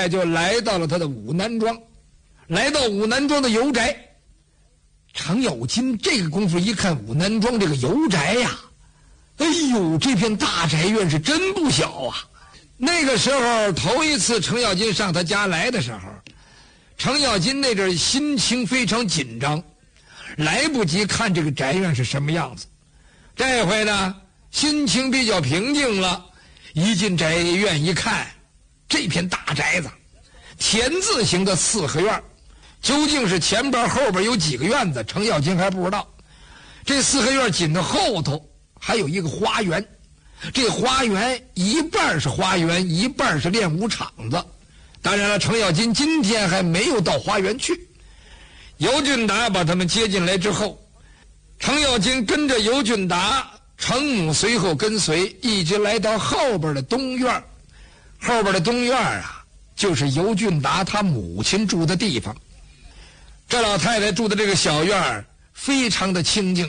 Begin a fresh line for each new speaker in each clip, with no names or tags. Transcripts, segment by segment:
太就来到了他的武南庄，来到武南庄的游宅。程咬金这个功夫一看武南庄这个游宅呀，哎呦，这片大宅院是真不小啊！那个时候头一次程咬金上他家来的时候，程咬金那阵心情非常紧张，来不及看这个宅院是什么样子。这回呢，心情比较平静了，一进宅院一看，这片大宅子，田字形的四合院，究竟是前边后边有几个院子，程咬金还不知道。这四合院紧的后头还有一个花园，这花园一半是花园，一半是练武场子。当然了，程咬金今天还没有到花园去。尤俊达把他们接进来之后，程咬金跟着尤俊达，程母随后跟随，一直来到后边的东院。后边的东院啊，就是尤俊达他母亲住的地方。这老太太住的这个小院非常的清静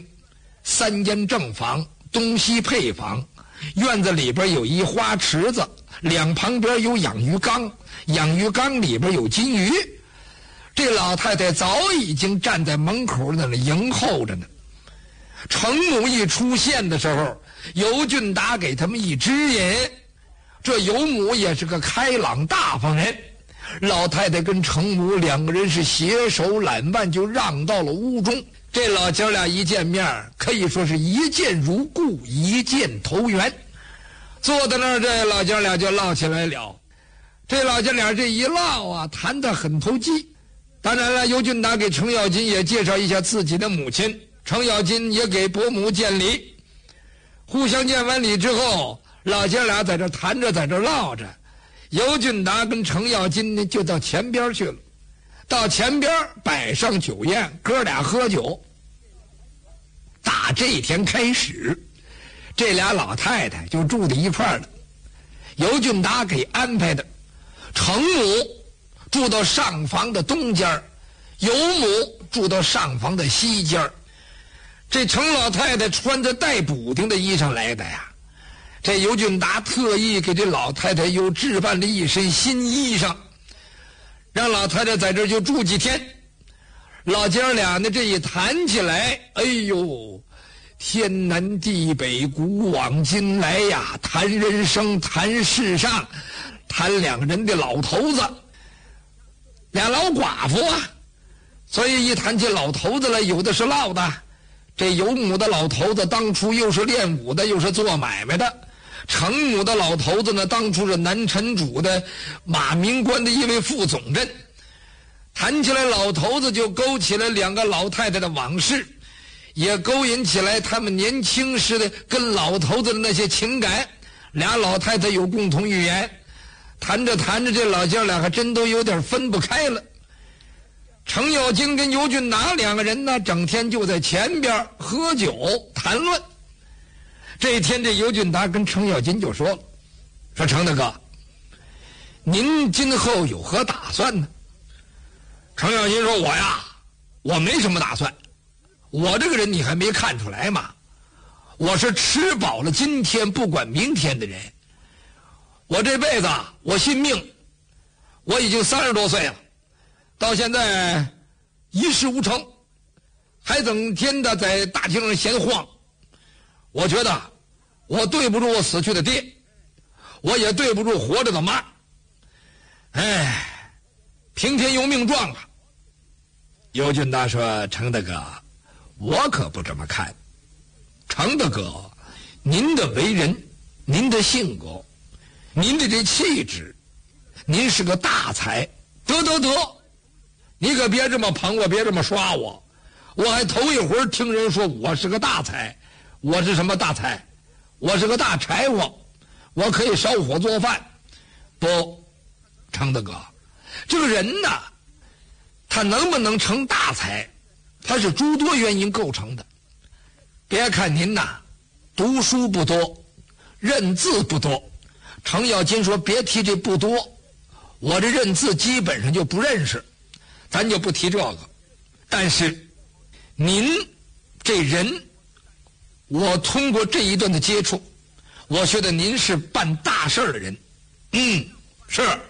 ，3间正房，东西配房，院子里边有一花池子，两旁边有养鱼缸，养鱼缸里边有金鱼。这老太太早已经站在门口在那迎候着呢。程母一出现的时候，尤俊达给他们一指引，这尤母也是个开朗大方人。老太太跟程母两个人是携手揽腕，就让到了屋中。这老姐俩一见面，可以说是一见如故，一见投缘。坐在那儿，这老姐俩就唠起来了。这老姐俩这一唠啊，谈得很投机。当然了，尤俊达给程咬金也介绍一下自己的母亲，程咬金也给伯母见礼。互相见完礼之后，老姐俩在这谈着，在这唠着。尤俊达跟程咬金呢就到前边去了，到前边摆上酒宴，哥俩喝酒。打这天开始，这俩老太太就住在一块儿了。尤俊达给安排的，程母住到上房的东间，尤母住到上房的西间。这程老太太穿着带补丁的衣裳来的呀。这尤俊达特意给这老太太又置办了一身新衣裳，让老太太在这就住几天。老姐俩呢这一谈起来，哎呦，天南地北，古往今来呀，谈人生，谈世上，谈两个人的老头子，俩老寡妇啊。所以一谈起老头子来，有的是唠的。这尤母的老头子当初又是练武的，又是做买卖的。程母的老头子呢，当初是南陈主的马明关的一位副总任。谈起来老头子，就勾起了两个老太太的往事，也勾引起来他们年轻时的跟老头子的那些情感。俩老太太有共同语言，谈着谈着，这老姐俩还真都有点分不开了。程咬金跟尤俊达两个人呢，整天就在前边喝酒谈论。这一天，这尤俊达跟程咬金就说了：“说程大哥，您今后有何打算呢？”程咬金说：“我没什么打算。我这个人你还没看出来吗？我是吃饱了今天不管明天的人。我这辈子我信命，我已经30多岁了，到现在一事无成，还整天的在大街上闲晃。我觉得我对不住我死去的爹，我也对不住活着的妈。哎，听天由命撞吧。”尤俊达说：“程大哥，我可不这么看。程大哥，您的为人，您的性格，您的这气质，您是个大才，得，你可别这么捧我，别这么刷我。我还头一回听人说我是个大才。我是什么大才？我是个大柴火，我可以烧火做饭。不，程大哥，这个人呐，他能不能成大才，他是诸多原因构成的。别看您呐，读书不多，认字不多。程咬金说：“别提这不多，我这认字基本上就不认识，咱就不提这个。但是您这人，我通过这一段的接触，我觉得您是办大事的人。是